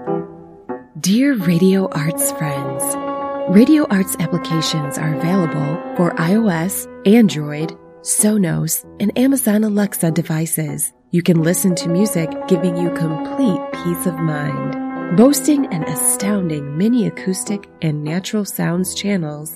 Dear Radio Arts friends, Radio Arts applications are available for iOS, Android, Sonos, and Amazon Alexa devices. You can listen to music giving you complete peace of mind. Boasting an astounding mini acoustic and natural sounds channels,